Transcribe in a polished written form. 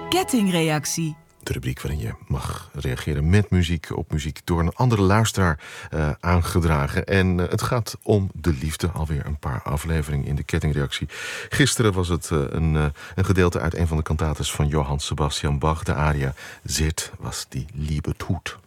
Kettingreactie. De rubriek waarin je mag reageren met muziek op muziek door een andere luisteraar aangedragen. En het gaat om de liefde. Alweer een paar afleveringen in de kettingreactie. Gisteren was het een gedeelte uit een van de cantates van Johann Sebastian Bach. De aria Zit was die Liebe tut.